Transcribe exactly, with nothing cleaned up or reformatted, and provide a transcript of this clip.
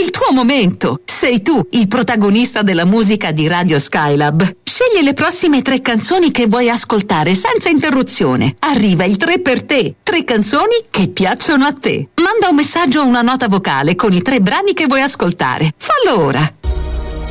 il tuo momento. Sei tu il protagonista della musica di Radio Skylab. Scegli le prossime tre canzoni che vuoi ascoltare senza interruzione. Arriva il tre per te. Tre canzoni che piacciono a te. Manda un messaggio o una nota vocale con i tre brani che vuoi ascoltare. Fallo ora.